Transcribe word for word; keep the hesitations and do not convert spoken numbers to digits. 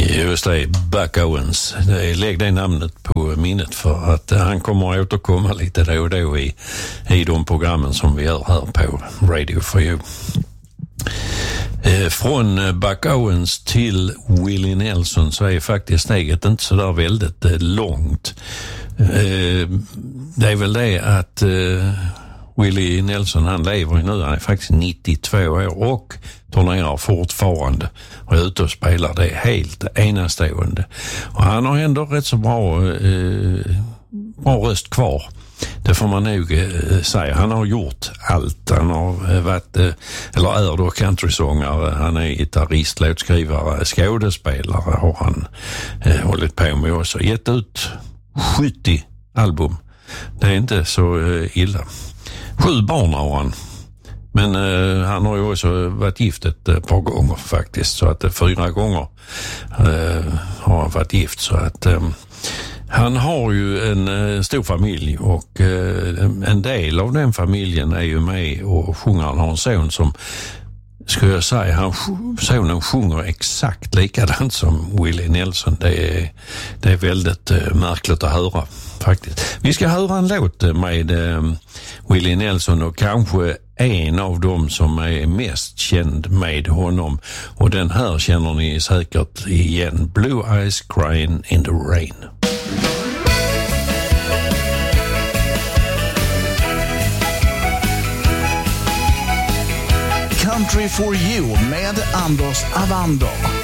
Just det, Buck Owens. Lägg det namnet på minnet för att han kommer att återkomma lite då och då i, i de programmen som vi gör här på Radio for You. Från Buck Owens till Willie Nelson så är faktiskt steget inte så där väldigt långt. Det är väl det att Willie Nelson, han lever ju nu, han är faktiskt nittiotvå år och turnerar fortfarande och är ute och spelar. Det är helt enastående. Och han har ändå rätt så bra, eh, bra röst kvar. Det får man nog eh, säga. Han har gjort allt. Han har eh, varit, eh, eller är då countrysångare. Han är gitarrist, låtskrivare, skådespelare har han eh, hållit på med också. Gett ut sjuttio album. Det är inte så eh, illa. Sju barn har han. Men eh, han har ju också varit gift ett eh, par gånger faktiskt. Så att eh, fyra gånger eh, har han varit gift. Så att eh, han har ju en eh, stor familj och eh, en del av den familjen är ju med och sjunger. Han har en son som, ska jag säga, han, sonen sjunger exakt likadant som Willie Nelson. Det är, det är väldigt eh, märkligt att höra faktiskt. Vi ska höra en låt med eh, Willie Nelson och kanske en av dem som är mest känd med honom. Och den här känner ni säkert igen. Blue Eyes Crying in the Rain. Country for You med Anders Avando.